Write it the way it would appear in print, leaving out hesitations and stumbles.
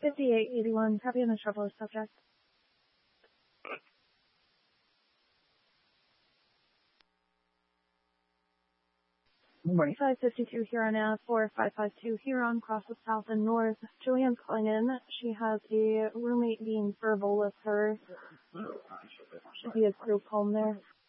5881, copy on the trouble subject. Good morning. 552 Huron Ave, 4552 Huron, crosses south and north. Julianne's calling in. She has a roommate being verbal with her. Should be a group home there.